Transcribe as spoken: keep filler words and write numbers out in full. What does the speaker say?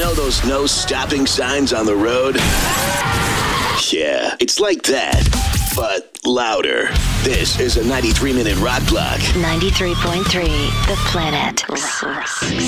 know those no stopping signs on the road? Yeah, it's like that, but louder. This is a ninety-three minute rock block. ninety-three point three, The Planet Rocks.